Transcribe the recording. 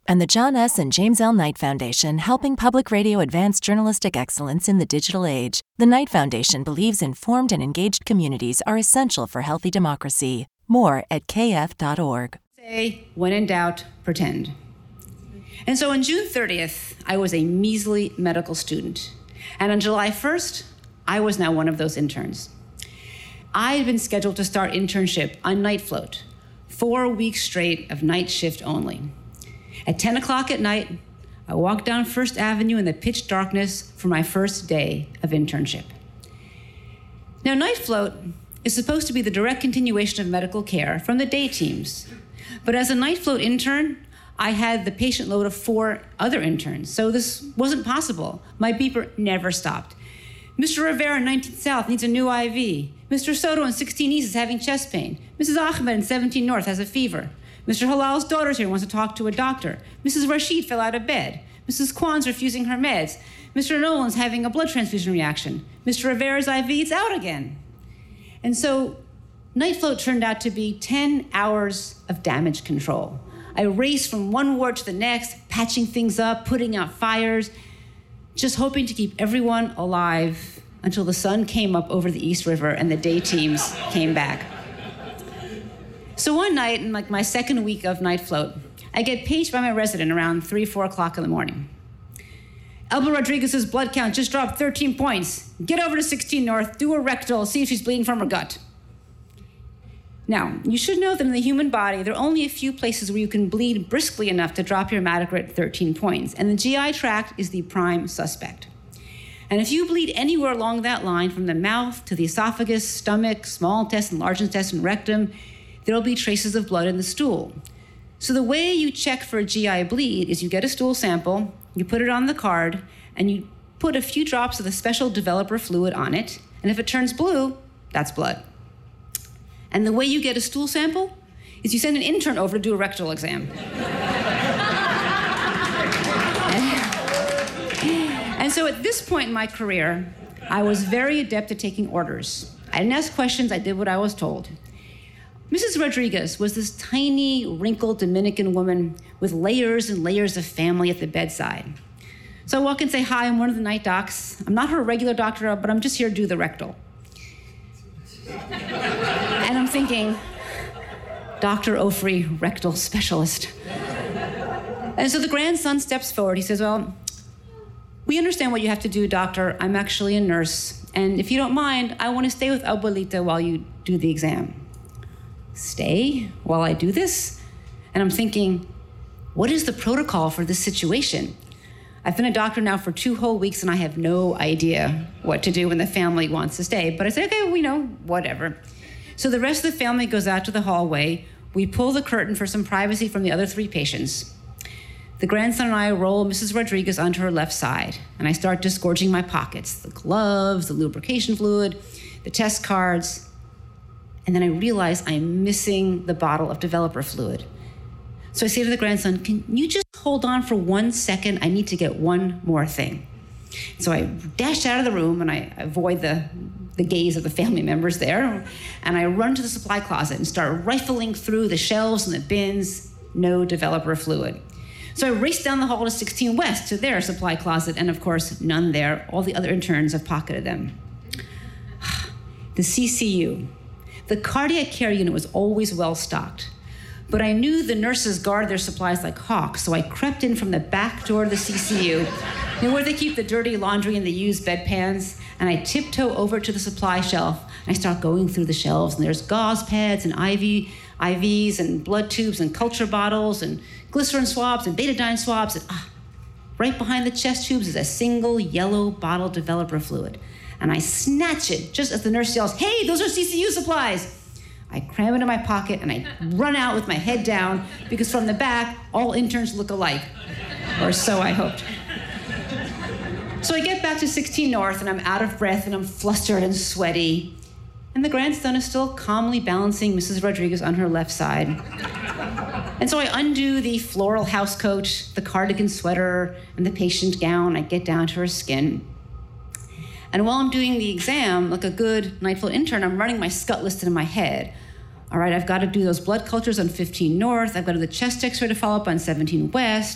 and the John S. and James L. Knight Foundation, helping public radio advance journalistic excellence in the digital age. The Knight Foundation believes informed and engaged communities are essential for healthy democracy. More at kf.org. Say, when in doubt, pretend. And so on June 30th, I was a measly medical student. And on July 1st, I was now one of those interns. I had been scheduled to start internship on Night Float, 4 weeks straight of night shift only. At 10 o'clock at night, I walked down First Avenue in the pitch darkness for my first day of internship. Now, Night Float is supposed to be the direct continuation of medical care from the day teams. But as a Night Float intern, I had the patient load of 4 other interns, so this wasn't possible. My beeper never stopped. Mr. Rivera in 19th South needs a new IV. Mr. Soto in 16 East is having chest pain. Mrs. Ahmed in 17 North has a fever. Mr. Halal's daughter's here, wants to talk to a doctor. Mrs. Rashid fell out of bed. Mrs. Kwan's refusing her meds. Mr. Nolan's having a blood transfusion reaction. Mr. Rivera's IV, it's out again. And so Night Float turned out to be 10 hours of damage control. I raced from one ward to the next, patching things up, putting out fires, just hoping to keep everyone alive until the sun came up over the East River and the day teams came back. So one night, in my second week of Night Float, I get paged by my resident around 3, 4 o'clock in the morning. Elba Rodriguez's blood count just dropped 13 points. Get over to 16 North, do a rectal, see if she's bleeding from her gut. Now, you should know that in the human body, there are only a few places where you can bleed briskly enough to drop your hematocrit 13 points, and the GI tract is the prime suspect. And if you bleed anywhere along that line, from the mouth to the esophagus, stomach, small intestine, large intestine, rectum, there'll be traces of blood in the stool. So the way you check for a GI bleed is you get a stool sample, you put it on the card, and you put a few drops of the special developer fluid on it, and if it turns blue, that's blood. And the way you get a stool sample is you send an intern over to do a rectal exam. And so at this point in my career, I was very adept at taking orders. I didn't ask questions, I did what I was told. Mrs. Rodriguez was this tiny, wrinkled Dominican woman with layers and layers of family at the bedside. So I walk in and say, hi, I'm one of the night docs. I'm not her regular doctor, but I'm just here to do the rectal. And I'm thinking, Dr. Ofri, rectal specialist. And so the grandson steps forward. He says, well, we understand what you have to do, doctor. I'm actually a nurse. And if you don't mind, I want to stay with Abuelita while you do the exam. Stay while I do this? And I'm thinking, what is the protocol for this situation? I've been a doctor now for 2 whole weeks and I have no idea what to do when the family wants to stay. But I said, okay, we know, whatever. So the rest of the family goes out to the hallway. We pull the curtain for some privacy from the other 3 patients. The grandson and I roll Mrs. Rodriguez onto her left side, and I start disgorging my pockets, the gloves, the lubrication fluid, the test cards. And then I realize I'm missing the bottle of developer fluid. So I say to the grandson, can you just hold on for 1 second? I need to get one more thing. So I dash out of the room and I avoid the gaze of the family members there. And I run to the supply closet and start rifling through the shelves and the bins, no developer fluid. So I race down the hall to 16 West to their supply closet, and of course, none there. All the other interns have pocketed them. The CCU. The cardiac care unit was always well stocked, but I knew the nurses guard their supplies like hawks, so I crept in from the back door of the CCU, where they keep the dirty laundry and the used bedpans, and I tiptoe over to the supply shelf, and I start going through the shelves, and there's gauze pads and IVs and blood tubes and culture bottles and glycerin swabs and betadine swabs, and right behind the chest tubes is a single yellow bottle developer fluid. And I snatch it just as the nurse yells, hey, those are CCU supplies. I cram it in my pocket and I run out with my head down because from the back, all interns look alike, or so I hoped. So I get back to 16 North and I'm out of breath and I'm flustered and sweaty. And the grandson is still calmly balancing Mrs. Rodriguez on her left side. And so I undo the floral housecoat, the cardigan sweater, and the patient gown. I get down to her skin. And while I'm doing the exam, like a good Night Float intern, I'm running my scut list in my head. All right, I've got to do those blood cultures on 15 North. I've got to do the chest x-ray to follow up on 17 West.